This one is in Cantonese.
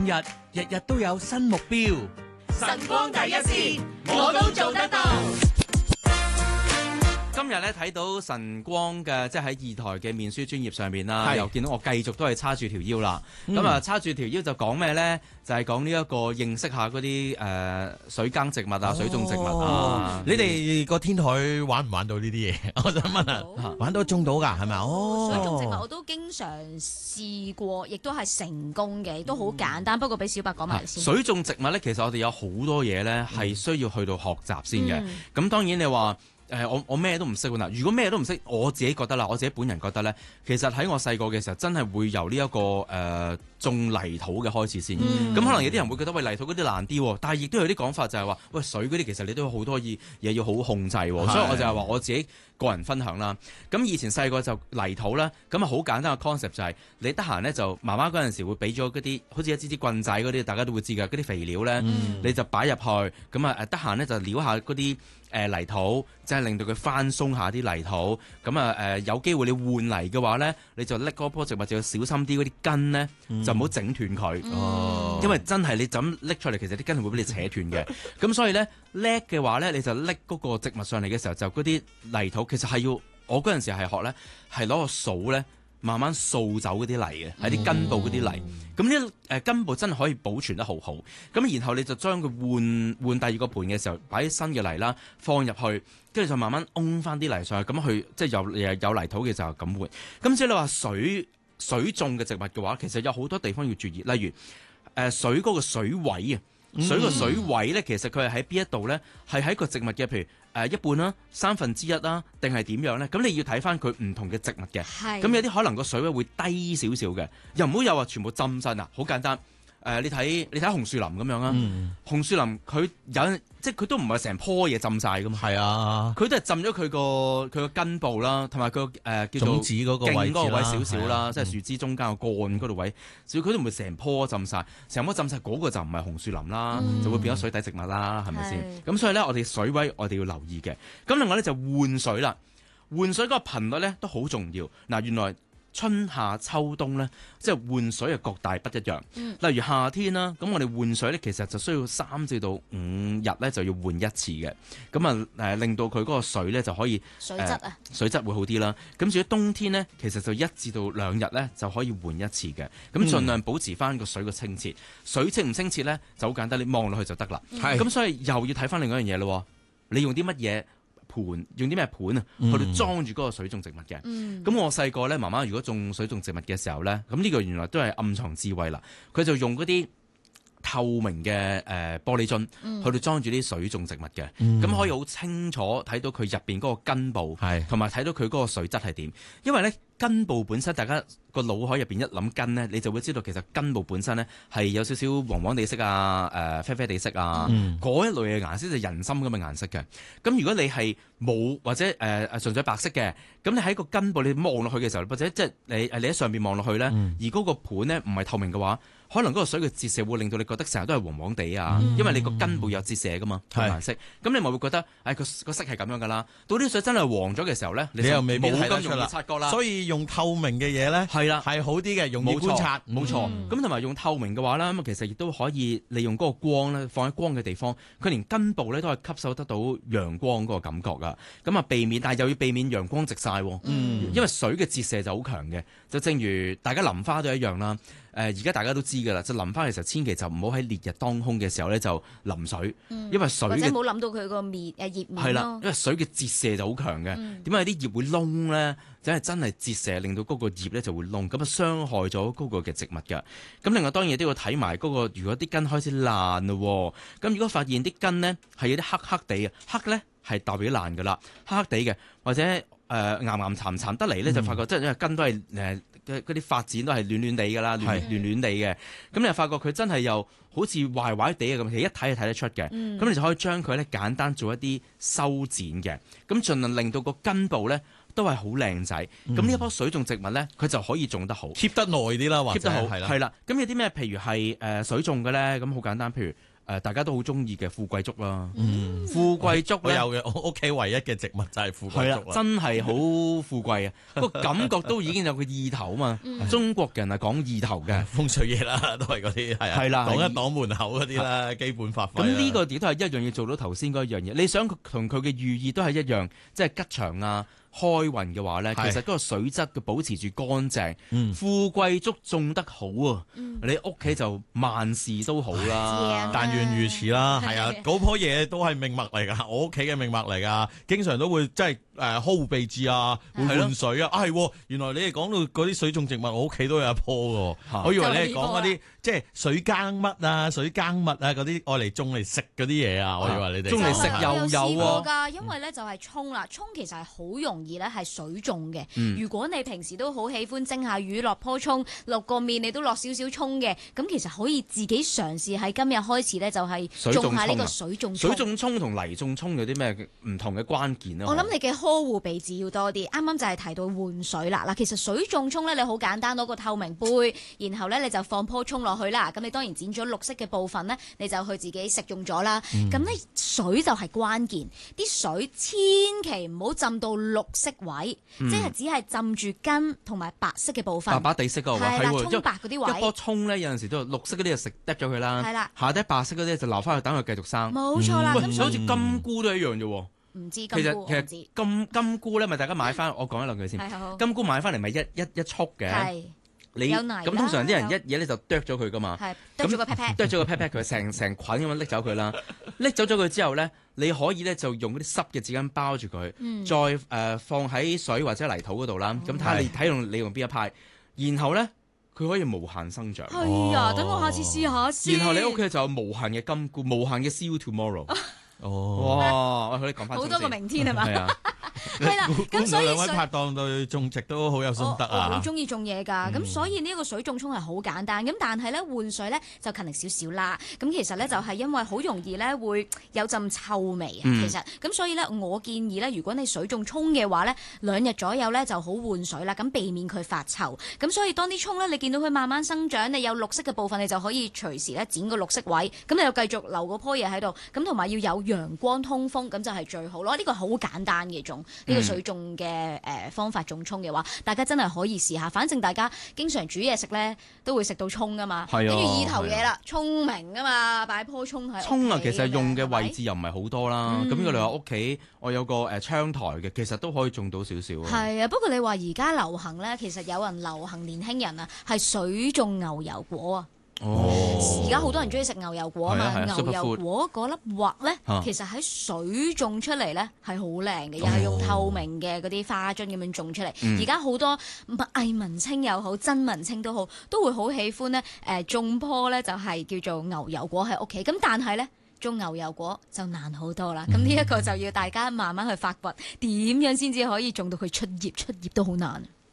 日，日日都有新目標。 晨光第一線，我都做得到。 今日咧睇到晨光嘅，即係喺二台嘅面書專頁上面啦，又見到我繼續都係叉住條腰啦。咁叉住條腰就講咩咧？就係講呢一個認識下嗰啲水耕植物啊、水種植物啊。 你哋個天台玩唔玩到呢啲嘢？我想問啊，玩到種到㗎係咪？ 水種植物我都經常試過，亦都係成功嘅，亦都好簡單。不過俾小白講埋先。 水種植物咧，其實我哋有好多嘢咧係需要去到學習先嘅。咁當然你話。我咩都唔識嗱，如果咩都唔識，我自己覺得啦，我自己本人覺得咧，其實喺我細個嘅時候，真係會由呢一個種泥土嘅開始先。咁可能有啲人會覺得喂，泥土嗰啲難啲，但係亦都有啲講法就係話喂，水嗰啲其實你都有好多嘢要好控制，所以我就係話我自己個人分享啦。咁以前細個就泥土啦，咁啊好簡單嘅 concept 就係你得閒咧就媽媽嗰陣時會俾咗嗰啲好似一支棍仔嗰啲，大家都會知㗎，嗰啲肥料咧，你就擺入去，咁啊得閒咧就撩下嗰啲泥土，即係令到佢翻鬆下啲泥土。咁啊有機會你換泥嘅話咧，你就拎嗰棵植物就要小心啲，嗰啲根咧就唔好整斷佢。因為真係你就咁拎出嚟，其實啲根係會俾你扯斷嘅。咁所以咧叻嘅話咧，你就拎嗰個植物上嚟嘅時候，就嗰啲泥土其實係要我嗰陣時係學咧，係攞個掃咧慢慢掃走嗰啲泥嘅，喺啲根部嗰啲泥。咁呢根部真係可以保存得好好。咁然後你就將佢換第二個盤嘅時候，擺啲新嘅泥啦，放入去，跟住就慢慢擁翻啲泥上去，咁去即係有泥土嘅時候咁換。咁至於你話水種嘅植物嘅話，其實有好多地方要注意，例如水嗰個水位啊。水個水位咧，其實佢係喺邊一度咧？係喺個植物嘅，譬如一半啦、1/3啦，定係點樣咧？咁你要睇翻佢唔同嘅植物嘅。咁有啲可能個水位會低少少嘅，又唔好又話全部浸晒啊！好簡單，你睇紅樹林咁樣啊。紅樹林佢有即係佢都唔係成棵嘢浸晒噶嘛。係啊，佢都係浸咗佢個根部啦，同埋佢叫做種子嗰個位置嗰個位少少啦，即係樹枝中間個幹嗰度位，所以佢都唔會成棵浸晒，成棵浸晒嗰個就唔係紅樹林啦，就會變咗水底植物啦，係咪先？咁所以咧，我哋水位我哋要留意嘅。咁另外咧就換水啦，換水嗰個頻率咧都好重要。嗱，原來春夏秋冬咧，即係換水嘅各大不一樣。例如夏天啦，咁我哋換水咧，其實就需要3至到5日咧就要換一次嘅。咁啊令到佢嗰個水咧就可以水質水質會好啲啦。咁至於冬天咧，其實就1至到2日咧就可以換一次嘅。咁盡量保持翻個水嘅清澈。水清唔清澈咧就好簡單，你望落去就得啦。咁所以又要睇翻另外一樣嘢咯。你用啲乜嘢盤，用啲咩盤啊，去到裝住嗰個水種植物嘅。咁我細個咧，媽媽如果種水種植物嘅時候咧，咁呢個原來都係暗藏智慧啦。佢就用嗰啲透明嘅玻璃樽去到裝住啲水種植物嘅，咁可以好清楚睇到佢入邊嗰個根部，同埋睇到佢嗰個水質係點。因為咧根部本身，大家個腦海入邊一諗根咧，你就會知道其實根部本身咧係有少少黃黃地色啊、啡啡地色啊，嗰一類嘅顏色就人參咁嘅顏色嘅。咁如果你係冇或者純粹白色嘅，咁你喺個根部你望落去嘅時候，或者即係你喺上邊望落去咧，而嗰個盤咧唔係透明嘅話，可能嗰個水嘅折射會令到你覺得成日都係黃黃地啊，因為你個根部有折射噶嘛，顏色，咁你咪會覺得個色係咁樣噶啦。到啲水真係黃咗嘅時候咧，你又未必睇得出啦，察覺啦。所以用透明嘅嘢咧，係啦，係好啲嘅，容易觀察。 冇錯。咁同埋用透明嘅話咧，咁其實亦都可以利用嗰個光咧，放喺光嘅地方，佢連根部咧都係吸收得到陽光嗰個感覺噶。咁啊但係又要避免陽光直曬，因為水嘅折射就好強嘅。就正如大家淋花都一樣啦。而家大家都知㗎啦，就淋花嘅時候，千祈就唔好喺烈日當空嘅時候咧就淋水，因為水或者冇諗到佢個葉面係啦，因為水嘅折射就好強嘅。點解啲葉會燶咧？真係折射令到嗰個葉咧就會燶，咁啊傷害咗嗰個嘅植物㗎。咁另外當然都要睇埋嗰個，如果啲根開始爛咯，咁如果發現啲根咧係有啲黑黑地嘅，黑咧係代表爛㗎啦，黑黑地嘅或者岩岩殘殘得嚟咧，就發覺即係因為根都係嗰啲發展都係亂亂地㗎啦，亂地嘅。咁你又發覺佢真係又好似壞壞地嘅咁，其實一睇就睇得出嘅。咁你就可以將佢咧簡單做一啲修剪嘅，咁盡量令到個根部咧都係好靚仔。咁呢一棵水種植物咧，佢就可以種得好，keep 得耐啲啦，或者 keep 得好係啦。咁有啲咩？譬如係水種嘅咧，咁好簡單，譬如大家都好中意嘅富貴竹啦。富貴竹我有嘅，我屋企唯一嘅植物就係富貴竹啦。 真係好富貴啊！個感覺都已經有個意頭啊嘛。中國人係講意頭嘅風水嘢啦，都係嗰啲係啦，擋一擋門口嗰啲啦，基本發揮。 咁呢個亦都係一樣要做到頭先嗰一樣嘢。你想同佢嘅寓意都係一樣，即係吉祥啊、開運嘅話咧，其實嗰個水質嘅保持住乾淨，富貴竹種得好啊，你屋企就萬事都好啦。 但願如此啦，係啊，嗰棵嘢都係命脈嚟㗎，我屋企嘅命脈嚟㗎，經常都會即係呵護備至啊，會換水啊。係，原來你哋講到嗰啲水種植物，我屋企都有一棵㗎。我以為你係講嗰啲即係水耕乜啊、水耕物啊嗰啲愛嚟種嚟食嗰啲嘢啊。我以為你哋種嚟食又有㗎，因為咧就係葱啦，葱其實係好容易咧係水種嘅。如果你平時都好喜歡蒸下魚落棵葱，落個面你都落少少葱嘅，咁其實可以自己嘗試喺今日開始咧就係種下呢個水種葱。 水種葱同泥種葱有啲咩唔同嘅關鍵咧？ 我諗你嘅呵護備至要多啲。啱啱就係提到換水啦。嗱，其實水種葱咧你好簡單，攞個透明杯，然後咧你就放棵葱落去啦。咁你當然剪咗綠色嘅部分咧，你就去自己食用咗啦。咁咧水就係關鍵，啲水千祈唔好浸到綠色位，即係只係浸住根同埋白色嘅部分。 白白地色嗰個位係啦，葱白嗰啲位。 一棵葱咧有陣時都綠色嗰啲就食得咗佢啦， 係啦， 下底白色嗰啲就留翻去等佢繼續生。 冇錯啦。 咁好似金菇都一樣啫喎。 唔知其實金菇咧，咪大家買翻，我講一兩句先。金菇買翻嚟咪一束嘅。你咁通常啲人一嘢咧就剁咗佢噶嘛， 剁咗個 pat pat， 剁咗個 pat pat 佢成捆咁樣拎走佢啦。拎走咗佢之後咧，你可以咧就用嗰啲濕嘅紙巾包住佢，再放喺水或者泥土嗰度啦。咁睇下你用邊一派，然後咧佢可以無限生長。 係啊，等我下次試下先。 然後你屋企就有無限嘅金菇，無限嘅 see you tomorrow。哇！我同你講翻好多個明天係嘛？ 係啊。 係啦，咁所以兩位拍檔對種植都好有心得啊！ 我好中意種嘢㗎，咁所以呢個水種葱係好簡單，咁但係咧換水咧就勤力少少啦。咁其實咧就係因為好容易咧會有陣臭味啊，其實咁所以咧我建議咧，如果你水種葱嘅話咧，2日左右咧就好換水啦，咁避免佢發臭。咁所以當啲葱咧你見到佢慢慢生長，你有綠色嘅部分，你就可以隨時咧剪個綠色位，咁你又繼續留嗰棵嘢喺度，咁同埋要有陽光通風，咁就係最好咯。呢個好簡單嘅種。呢個水種嘅方法種葱嘅話，大家真係可以試下。反正大家經常煮嘢食咧，都會食到葱噶嘛。跟住意頭嘢啦，聰明啊嘛，擺棵葱喺葱啊，其實用嘅位置又唔係好多啦。咁如果你話屋企我有個窗台嘅，其實都可以種到少少。 係啊，不過你話而家流行咧，其實有人流行年輕人啊，係水種牛油果啊。而家好多人中意食牛油果啊嘛，牛油果嗰粒核咧，其實喺水種出嚟咧係好靚嘅，又係用透明嘅嗰啲花樽咁樣種出嚟。而家好多偽文青又好，真文青都好，都會好喜歡咧種棵咧就係叫做牛油果喺屋企。咁但係咧種牛油果就難好多啦。咁呢一個就要大家慢慢去發掘，點樣先至可以種到佢出葉都好難。